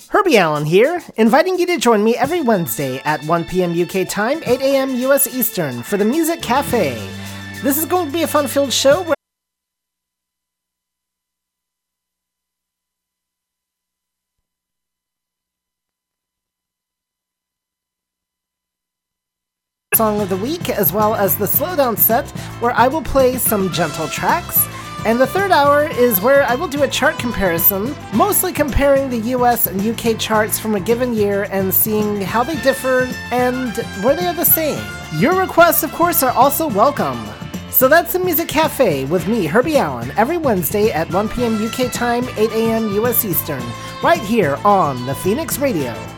Herbie Allen here, inviting you to join me every Wednesday at 1 p.m. UK time, 8 a.m. US Eastern for the Music Cafe. This is going to be a fun-filled show where song of the week, as well as the slowdown set, where I will play some gentle tracks. And the third hour is where I will do a chart comparison, mostly comparing the US and UK charts from a given year and seeing how they differ and where they are the same. Your requests, of course, are also welcome. So that's the Music Cafe with me, Herbie Allen, every Wednesday at 1 p.m. UK time, 8 a.m. US Eastern, right here on the Phoenix Radio.